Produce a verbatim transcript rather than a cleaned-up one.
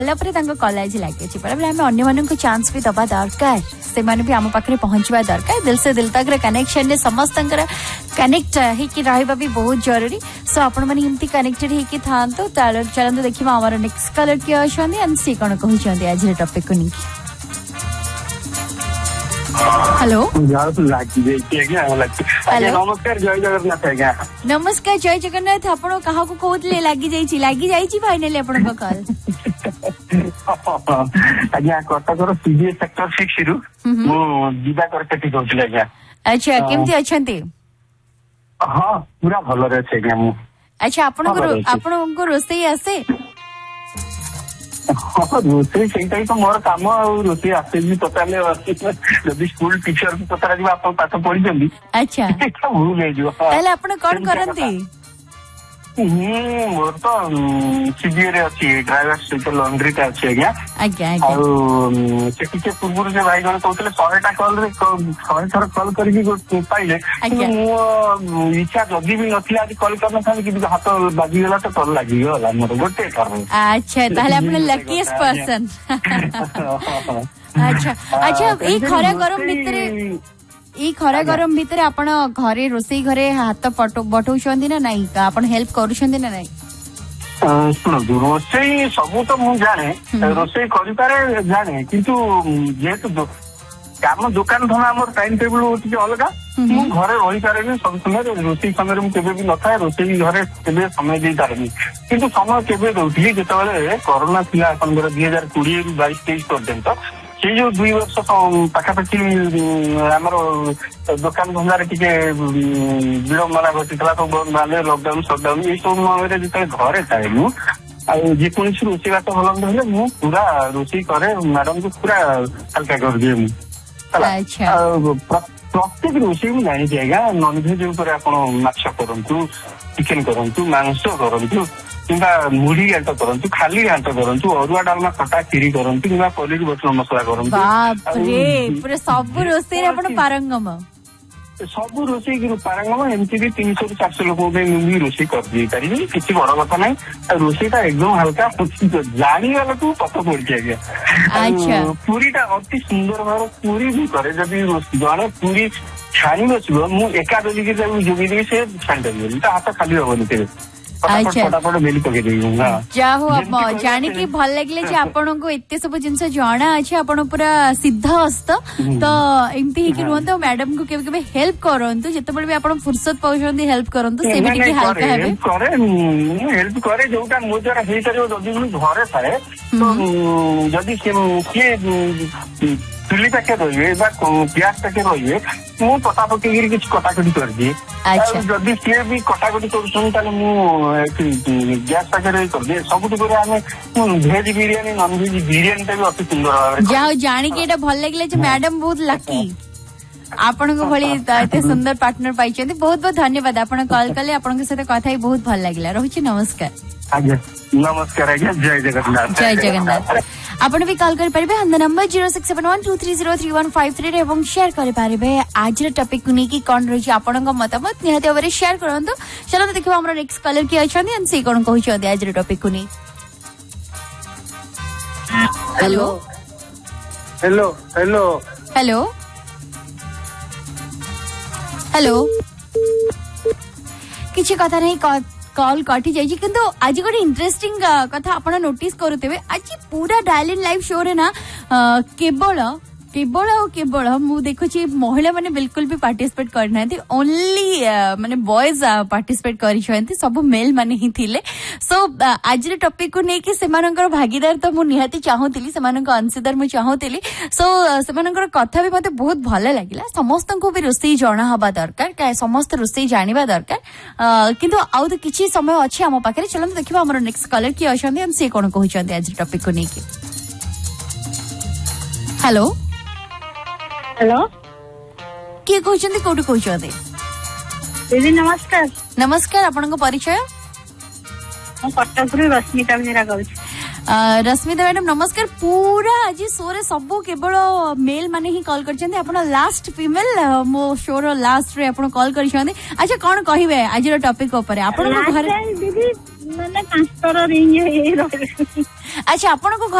college लगे अन्य मान चांस भी दबा दरकार से माने भी आम पाखे पहुंचवा दरकार दिल से दिल तक कनेक्शन समस्त कनेक्ट होगी रहा भी बहुत जरूरी सो आपण मैंने एमती कनेक्टेड होगी था चलते देखा आम नेक्स्ट कलर किए अच्छा सी कौन कहते आज टॉपिक को नहीं हेलो नमस्कार जय जगन्नाथ आज्ञा नमस्कार जय जगन्नाथ आपण क्या कहते लगी जाइए लगी जाइए फाइनाली आपण कॉल आज्ञा कटक सीबीएस सेक्टर सिक्स रु दिवाकर सेठी कहूँ आज्ञा अच्छा केमती अच्छे हाँ पूरा भल आज्ञा अच्छा आपको रोषे आसे रोषे से तो मोर कम रोषे आसे भी टोटाल जब स्कूल टीचर को पता आप पाठ पढ़ी अच्छा भूल हो कौन करती मोर तो सीबीए अच्छी ड्राइवर सहित लंड्री टा अच्छी आज्ञा से पूर्व से भाई जन कहते शहेटा कल शहे थर कल कर पाइले इच्छा जदि भी नथी आज कल करना कि हाथ बाजिगला तो कल लगिगला मोर गोटे थर अच्छा लकीएस्ट पर्सन अच्छा अच्छा ये खरा गरम भितर ई खरा गरम भितर आपण घरे रोषेई घरे हाथ बटौछंती ना नहीं आपण हेल्प करूछंती ना नहीं शुणु रोषेई सब तो मुझे जाने रोषेई करि पारे जाने किंतु जेहेतु काम दुकान धना आम टाइम टेबल टी अलग मु घरे रही पारे सब समय रोषेई समय मुझे भी न था रोषेई घरे केबे समय दे पारे किंतु समय केबे दउथि जेतबेले कोरोना थिला अपन दुई हजार कोड़े रु बाईस तेईस पर्यंत से जो दुई वर्ष पाखापाखि आमर दुकान धंदार टी विड़म्बना घटीला सब माने लकडाउन सटडाउन ये सब समय जो घरे थाए मु जेकोसी रोषेई बात भल हेले मु पूरा रोषेई करे मैडम को पूरा हल्का कर दिए मुझे प्रत्येक रोषेई मुझे जानी आज्ञा नॉनभेज माछ करूँ चिकेन करूँ मांस करूँ किंबा मुढ़ी घाट करूँ खाली घाट करूँ अरुआ डालमा खटा खीरी करूँ कि पनीर बटर मसला करूँ सब रोषेई पारंगम सब रोषेई पारंगम एमती भी तीन सौ चार सौ लोक भी रोषेई कर पारि किसी बड़ कथा ना रोषेईटा एकदम हल्का जानीगला तू पथ पड़ी आज्ञा पूरीटा अति सुंदर भाव पूरी भी करे जदि जड़े पूरी छाणी बस मुझे एका बेलिकी जोगी से छाणी पारि हाथ खाली हेनी तेरे जा हो जानिकी भल लगे आपण को एत सब जिनस जना अच्छे आपण पूरा सिद्ध हस्त तो एमती ही रुहतु मैडम को केबे केबे हेल्प करंतु जतबेले भी आपण फुर्सत पाउछंती हेल्प करंतु से भी टिके हल्का हेबे हेल्प करे मु हेल्प करे जोटा मो जरा हे करियो जदी मु घरे थाए तो जदी के चुली पाखे रही गैस पाखे रही मु पटा पकई किसी कटाकटी कर दिए जदि सी भी कटाकटी कर गैस पाखे रही कर दिए सब आम भेज बिरियानी नॉन भेज बिरियानी भी अति सुंदर भाव जाओ जानिकी एटा भल लगे मैडम बहुत लकी आपण को भली एते सुंदर पार्टनर पाई बहुत बहुत धन्यवाद आपण कॉल कले आपण सहित कथा बहुत भल लगे रहुछि नमस्कार आज्ञा नमस्कार आज्ञा जय जगन्नाथ जय जगन्नाथ आपण भी कॉल कर पारे हम number zero six seven one two three zero three one five three एवं शेयर कर पारे आज टॉपिक को नहीं कौन रही आपण मतामत निहाती भाव शेयर करंतु चलो देखिबा हमर नेक्स्ट कलर की अछंती एंड से कोन कहउछ आज टॉपिक को नहीं hello hello hello hello hello किछि कथा नहीं कॉल कटि जाइए किंतु आज गोटे इंटरेस्टिंग कथा आप नोटिस करुवे आज पूरा डायल इन लाइव शो रे ना केवल केवल और केवल मु देखुची महिला माने बिल्कुल भी पार्टिसिपेट करना ओनली माने बॉयज पार्टिसिपेट करिसेंती सब मेल माने ही थिले सो आज रे टॉपिक को नेकी सेमानकर भागीदार तो मु निहाती चाहूतिली सेमानकर अंशदार मु चाहूतिली सो सेमानकर कथा भी मते बहुत भले लागिला समस्त को भी रोषेई जणा हबा दरकार का समस्त रोषेई जानिबा दरकार किंतु आउ तो किछि समय अछि हम पाखरे चलम देखिबा हमर नेक्स्ट कलर की अछंती हम से कोन कहउछंती आज टॉपिक को नेकी हेलो हेलो किए कहते कौटू कहते दीदी नमस्कार नमस्कार आपन परिचय कटक रश्मिता बेहेरा कहूँ रश्मिता मैडम नमस्कार पूरा आज शो रे सब केवल मेल माने ही कॉल करछन्ते आपण लास्ट फीमेल मो शो रो लास्ट रे आपण कॉल करछन्ते अच्छा कोन कहिबे आज रो टॉपिक ऊपर आपण घर दीदी माने कास्टर रिंग हे ଆଚ୍ଛା ଆପଣଙ୍କ